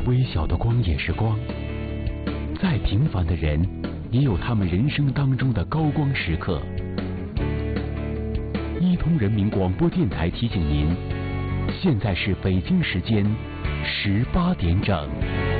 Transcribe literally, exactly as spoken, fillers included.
微小的光也是光，再平凡的人也有他们人生当中的高光时刻。一通人民广播电台提醒您，现在是北京时间十八点整。